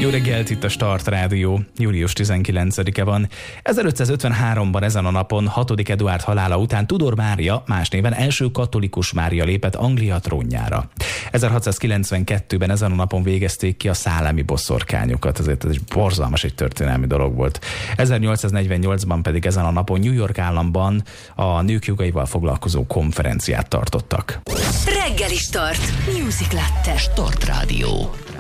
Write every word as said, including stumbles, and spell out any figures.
Jó reggelt, itt a Start Rádió. július tizenkilencedike van. ezerötszázötvenháromban ezen a napon hatodik Eduárd halála után Tudor Mária, más néven első katolikus Mária lépett Anglia trónjára. ezerhatszázkilencvenkettőben ezen a napon végezték ki a szállami boszorkányokat, ezért ez egy borzalmas, egy történelmi dolog volt. ezernyolcszáznegyvennyolcban pedig ezen a napon New York államban a nők jogaival foglalkozó konferenciát tartottak. Reggeli Start. Music Latte. Start Rádió.